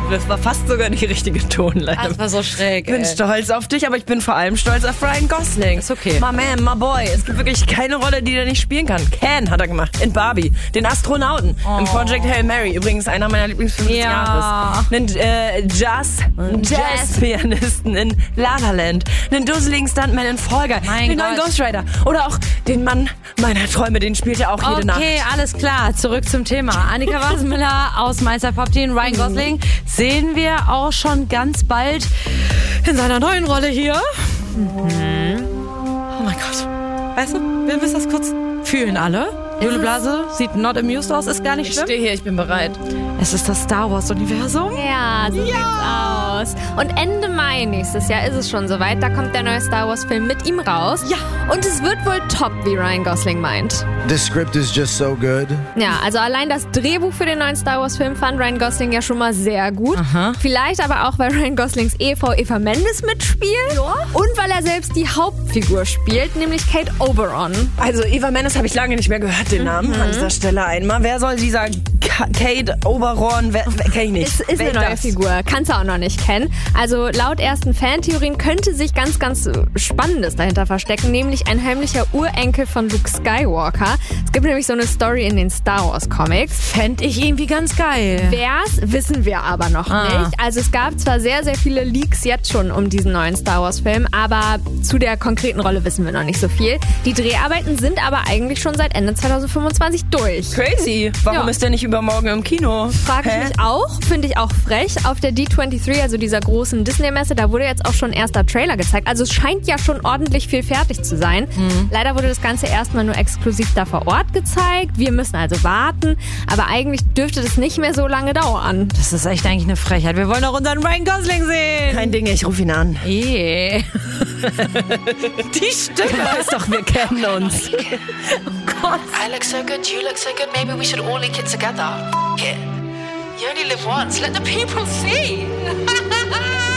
Das war fast sogar die richtige Tonlage. Das war so schräg. Ich bin stolz auf dich, aber ich bin vor allem stolz auf Ryan Gosling. Ist okay. My man, my boy. Es gibt wirklich keine Rolle, die er nicht spielen kann. Ken hat er gemacht in Barbie. Den Astronauten in Project Hail Mary. Übrigens einer meiner Lieblingsfilme des Jahres. Einen Jazz-Pianisten in La La Land. Einen dusseligen Stuntman in Fall Guy. Den neuen Ghost Rider. Oder auch den Mann meiner Träume. Den spielt er auch jede Nacht. Okay, alles klar. Zurück zum Thema. Annika Wasmiller aus Meister Popteen. Ryan Gosling sehen wir auch schon ganz bald in seiner neuen Rolle hier. Oh mein Gott. Weißt du, wir müssen das kurz fühlen alle. Jule Blase sieht not amused aus, ist gar nicht schlimm. Ich stehe hier, ich bin bereit. Es ist das Star Wars Universum. Ja, so sieht's aus. Und Ende Mai nächstes Jahr ist es schon soweit. Da kommt der neue Star Wars Film mit ihm raus. Ja. Und es wird wohl top, wie Ryan Gosling meint. The script is just so good. Ja, also allein das Drehbuch für den neuen Star Wars Film fand Ryan Gosling ja schon mal sehr gut. Aha. Vielleicht aber auch, weil Ryan Goslings Ehefrau Eva Mendes mitspielt. Ja. Und weil er selbst die Hauptfigur spielt, nämlich Kate Oberon. Also Eva Mendes habe ich lange nicht mehr gehört, den Namen an dieser Stelle einmal. Wer soll dieser Kate Oberon? Kenn ich nicht. Ist eine neue Figur. Kannst du auch noch nicht kennen. Also laut ersten Fantheorien könnte sich ganz, ganz Spannendes dahinter verstecken, nämlich ein heimlicher Urenkel von Luke Skywalker. Es gibt nämlich so eine Story in den Star Wars Comics. Fände ich irgendwie ganz geil. Wer's, wissen wir aber noch nicht. Also es gab zwar sehr, sehr viele Leaks jetzt schon um diesen neuen Star Wars Film, aber zu der konkreten Rolle wissen wir noch nicht so viel. Die Dreharbeiten sind aber eigentlich schon seit Ende 2025 durch. Crazy. Warum ist der nicht übermorgen im Kino? Frag ich mich auch. Finde ich auch frech. Auf der D23, also dieser großen Disney-Messe, da wurde jetzt auch schon ein erster Trailer gezeigt. Also es scheint ja schon ordentlich viel fertig zu sein. Leider wurde das Ganze erstmal nur exklusiv da vor Ort gezeigt. Wir müssen also warten. Aber eigentlich dürfte das nicht mehr so lange dauern. Das ist echt eigentlich eine Frechheit. Wir wollen doch unseren Ryan Gosling sehen. Kein Ding, ich rufe ihn an. Die Stimme. Weiß doch, wir kennen uns. Gott. I look so good, you look so good, maybe we should all link it together. F it. You only live once, let the people see.